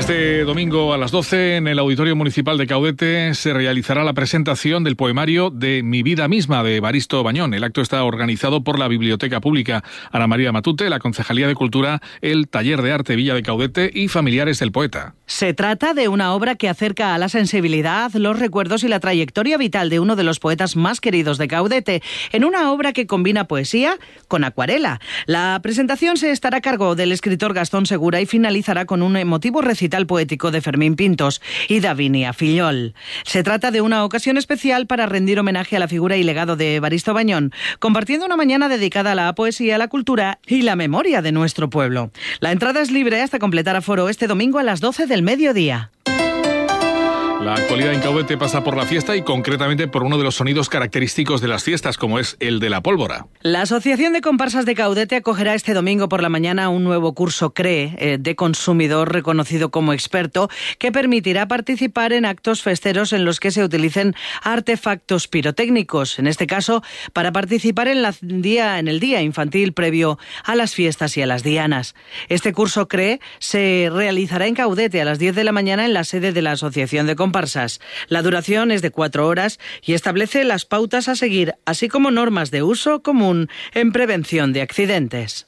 Este domingo a las 12 en el Auditorio Municipal de Caudete se realizará la presentación del poemario de Mi vida misma de Evaristo Bañón. El acto está organizado por la Biblioteca Pública Ana María Matute, la Concejalía de Cultura, el Taller de Arte Villa de Caudete y familiares del poeta. Se trata de una obra que acerca a la sensibilidad, los recuerdos y la trayectoria vital de uno de los poetas más queridos de Caudete, en una obra que combina poesía con acuarela. La presentación se estará a cargo del escritor Gastón Segura y finalizará con un emotivo recital poético de Fermín Pintos y Davinia Fillol. Se trata de una ocasión especial para rendir homenaje a la figura y legado de Evaristo Bañón, compartiendo una mañana dedicada a la poesía, la cultura y la memoria de nuestro pueblo. La entrada es libre hasta completar aforo este domingo a las 12 del mediodía. La actualidad en Caudete pasa por la fiesta y concretamente por uno de los sonidos característicos de las fiestas, como es el de la pólvora. La Asociación de Comparsas de Caudete acogerá este domingo por la mañana un nuevo curso CREE de consumidor reconocido como experto que permitirá participar en actos festeros en los que se utilicen artefactos pirotécnicos, en este caso para participar en el día infantil previo a las fiestas y a las dianas. Este curso CREE se realizará en Caudete a las 10 de la mañana en la sede de la Asociación de Comparsas. La duración es de 4 horas y establece las pautas a seguir, así como normas de uso común en prevención de accidentes.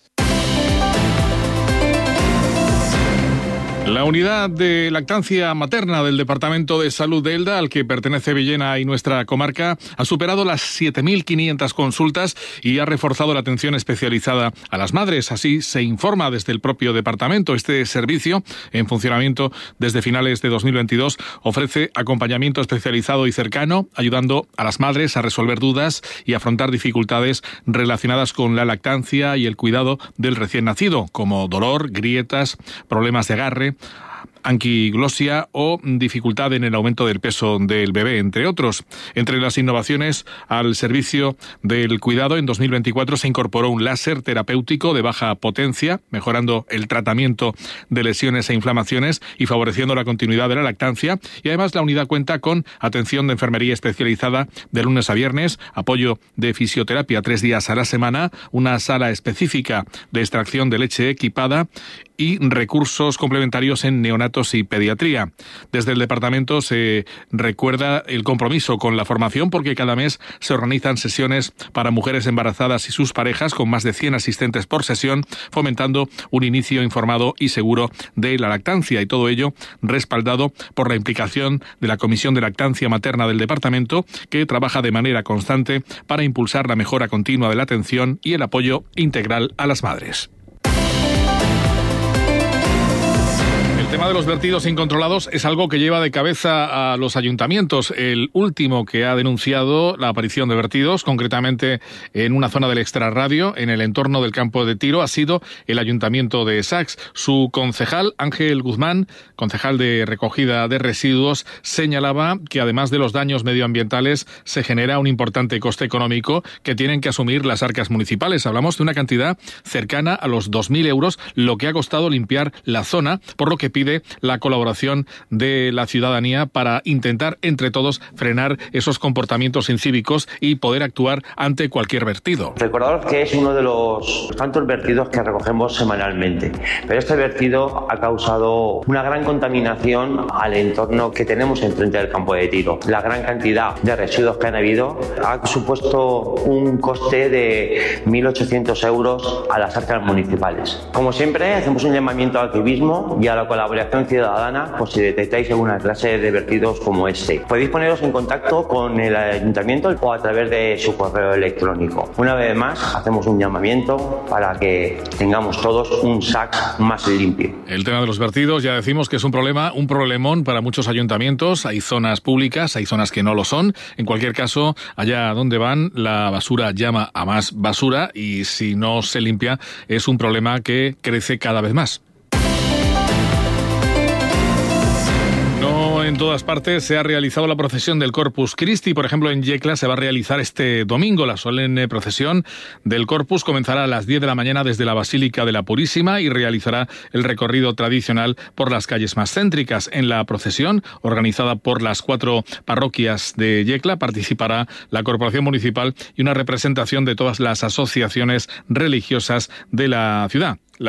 La unidad de lactancia materna del Departamento de Salud de Elda, al que pertenece Villena y nuestra comarca, ha superado las 7.500 consultas y ha reforzado la atención especializada a las madres. Así se informa desde el propio departamento. Este servicio, en funcionamiento desde finales de 2022, ofrece acompañamiento especializado y cercano, ayudando a las madres a resolver dudas y afrontar dificultades relacionadas con la lactancia y el cuidado del recién nacido, como dolor, grietas, problemas de agarre, anquiglosia o dificultad en el aumento del peso del bebé, entre otros. Entre las innovaciones al servicio del cuidado, en 2024 se incorporó un láser terapéutico de baja potencia, mejorando el tratamiento de lesiones e inflamaciones y favoreciendo la continuidad de la lactancia. Y además la unidad cuenta con atención de enfermería especializada de lunes a viernes, apoyo de fisioterapia 3 días a la semana, una sala específica de extracción de leche equipada y recursos complementarios en neonatos y pediatría. Desde el departamento se recuerda el compromiso con la formación porque cada mes se organizan sesiones para mujeres embarazadas y sus parejas con más de 100 asistentes por sesión, fomentando un inicio informado y seguro de la lactancia, y todo ello respaldado por la implicación de la Comisión de Lactancia Materna del departamento, que trabaja de manera constante para impulsar la mejora continua de la atención y el apoyo integral a las madres. El tema de los vertidos incontrolados es algo que lleva de cabeza a los ayuntamientos. El último que ha denunciado la aparición de vertidos, concretamente en una zona del extrarradio, en el entorno del campo de tiro, ha sido el Ayuntamiento de Sax. Su concejal, Ángel Guzmán, concejal de recogida de residuos, señalaba que además de los daños medioambientales se genera un importante coste económico que tienen que asumir las arcas municipales. Hablamos de una cantidad cercana a los 2.000 euros, lo que ha costado limpiar la zona, por lo que pide la colaboración de la ciudadanía para intentar entre todos frenar esos comportamientos incívicos y poder actuar ante cualquier vertido. Recordaros que es uno de los tantos vertidos que recogemos semanalmente, pero este vertido ha causado una gran contaminación al entorno que tenemos enfrente del campo de tiro. La gran cantidad de residuos que han habido ha supuesto un coste de 1.800 euros a las arcas municipales. Como siempre, hacemos un llamamiento al activismo y a la colaboración ciudadana por si detectáis alguna clase de vertidos como este. Podéis poneros en contacto con el ayuntamiento o a través de su correo electrónico. Una vez más, hacemos un llamamiento para que tengamos todos un SAC más limpio. El tema de los vertidos, ya decimos que es un problemón para muchos ayuntamientos. Hay zonas públicas, hay zonas que no lo son. En cualquier caso, allá donde van, la basura llama a más basura y si no se limpia es un problema que crece cada vez más. En todas partes se ha realizado la procesión del Corpus Christi. Por ejemplo, en Yecla se va a realizar este domingo. La solemne procesión del Corpus comenzará a las 10 de la mañana desde la Basílica de la Purísima y realizará el recorrido tradicional por las calles más céntricas. En la procesión, organizada por las 4 parroquias de Yecla, participará la Corporación Municipal y una representación de todas las asociaciones religiosas de la ciudad.